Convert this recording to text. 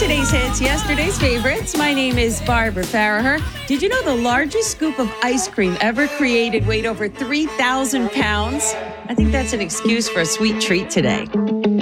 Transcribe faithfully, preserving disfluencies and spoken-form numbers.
Today's hits, yesterday's favorites. My name is Barbara Farraher. Did you know the largest scoop of ice cream ever created weighed over three thousand pounds? I think that's an excuse for a sweet treat today.